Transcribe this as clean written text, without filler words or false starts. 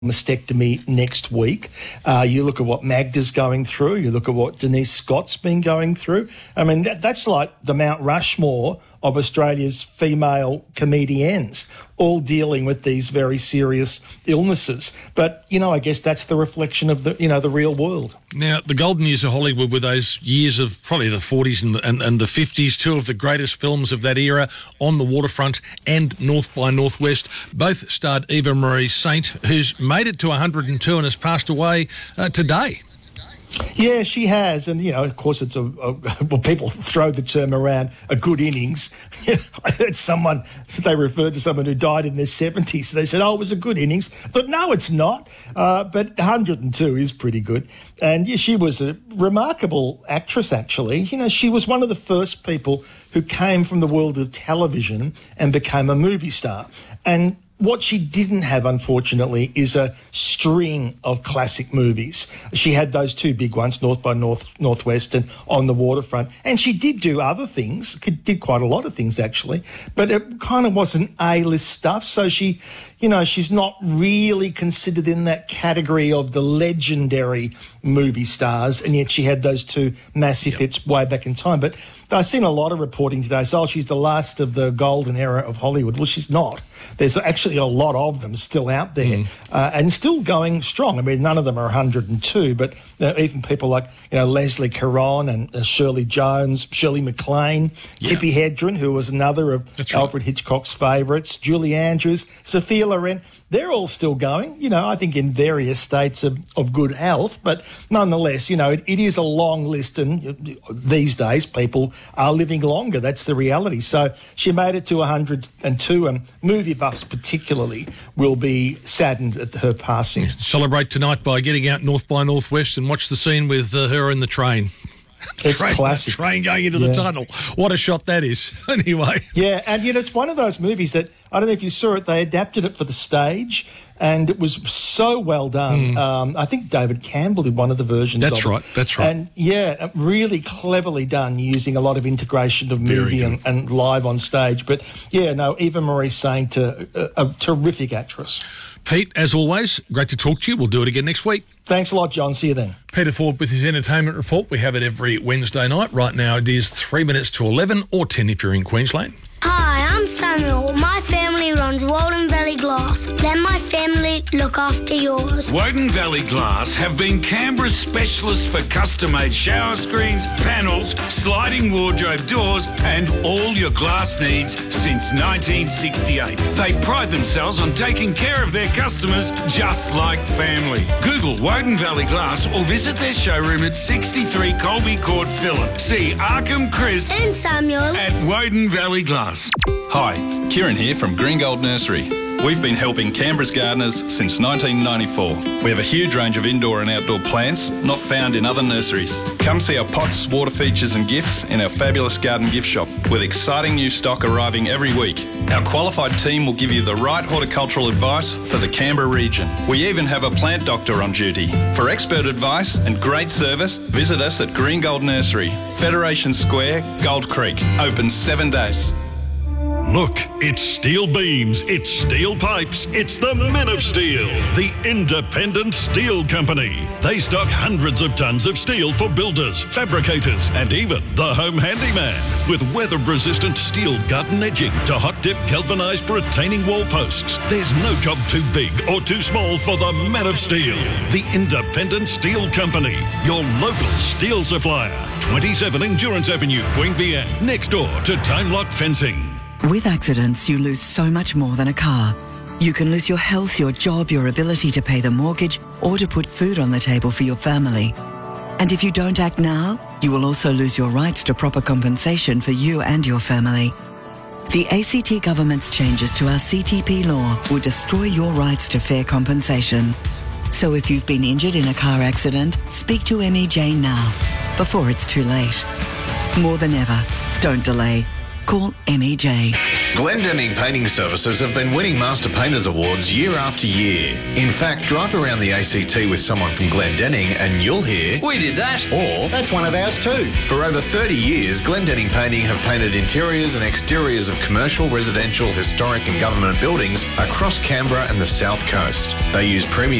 mastectomy next week. You look at what Magda's going through. You look at what Denise Scott's been going through. I mean, that's like the Mount Rushmore of Australia's female comedians, all dealing with these very serious illnesses. But, I guess that's the reflection of the real world. Now, the golden years of Hollywood were those years of probably the 40s and the 50s, two of the greatest films of that era, On the Waterfront and North by Northwest. Both starred Eva Marie Saint, who's made it to 102 and has passed away today. Yeah, she has. And, of course, it's people throw the term around, a good innings. I heard they referred to someone who died in their 70s. They said, it was a good innings. But no, it's not. But 102 is pretty good. And yeah, she was a remarkable actress, actually. She was one of the first people who came from the world of television and became a movie star. And what she didn't have, unfortunately, is a string of classic movies. She had those two big ones, North by Northwest and On the Waterfront. And she did do other things, did quite a lot of things, actually. But it kind of wasn't A-list stuff. So she's not really considered in that category of the legendary movie stars. And yet she had those two massive hits way back in time. But I've seen a lot of reporting today. So, she's the last of the golden era of Hollywood. Well, she's not. There's actually a lot of them still out there and still going strong. I mean, none of them are 102, but even people like, Leslie Caron and Shirley Jones, Shirley MacLaine, Tippi Hedren, who was another of Alfred Hitchcock's favourites, Julie Andrews, Sophia Loren. They're all still going, I think in various states of good health. But nonetheless, it is a long list. And these days, people are living longer. That's the reality. So she made it to 102. And movie buffs particularly will be saddened at her passing. Celebrate tonight by getting out North by Northwest and watch the scene with her in the train. It's classic. Train going into the tunnel. What a shot that is. Anyway. Yeah, and it's one of those movies that, I don't know if you saw it, they adapted it for the stage and it was so well done. I think David Campbell did one of the versions of it. That's right. And really cleverly done, using a lot of integration of movie and live on stage. But Eva Marie Saint, a terrific actress. Pete, as always, great to talk to you. We'll do it again next week. Thanks a lot, John. See you then. Peter Ford with his entertainment report. We have it every Wednesday night. Right now it is 3 minutes to 11 or 10 if you're in Queensland. Hi, I'm Samuel. My family runs Woden Valley Glass. Let my family look after yours. Woden Valley Glass have been Canberra's specialists for custom-made shower screens, panels, sliding wardrobe doors and all your glass needs since 1968. They pride themselves on taking care of their customers just like family. Google Woden Valley Glass or visit their showroom at 63 Colby Court, Phillip. See Arkham, Chris and Samuel at Woden Valley Glass. Hi, Kieran here from Green Gold Nursery. We've been helping Canberra's gardeners since 1994. We have a huge range of indoor and outdoor plants not found in other nurseries. Come see our pots, water features and gifts in our fabulous garden gift shop with exciting new stock arriving every week. Our qualified team will give you the right horticultural advice for the Canberra region. We even have a plant doctor on duty. For expert advice and great service, visit us at Green Gold Nursery, Federation Square, Gold Creek. Open 7 days. Look, it's steel beams, it's steel pipes, it's the Men of Steel, the independent steel company. They stock hundreds of tons of steel for builders, fabricators, and even the home handyman. With weather-resistant steel garden edging to hot-dip galvanised retaining wall posts, there's no job too big or too small for the Men of Steel, the independent steel company, your local steel supplier. 27 Endurance Avenue, Queanbeyan, next door to Time Lock Fencing. With accidents, you lose so much more than a car. You can lose your health, your job, your ability to pay the mortgage, or to put food on the table for your family. And if you don't act now, you will also lose your rights to proper compensation for you and your family. The ACT government's changes to our CTP law will destroy your rights to fair compensation. So if you've been injured in a car accident, speak to MEJ now, before it's too late. More than ever, don't delay. Call MEJ. Glendinning Painting Services have been winning Master Painters Awards year after year. In fact, drive around the ACT with someone from Glendinning and you'll hear, "We did that." Or, "That's one of ours too." For over 30 years, Glendinning Painting have painted interiors and exteriors of commercial, residential, historic and government buildings across Canberra and the South Coast. They use premium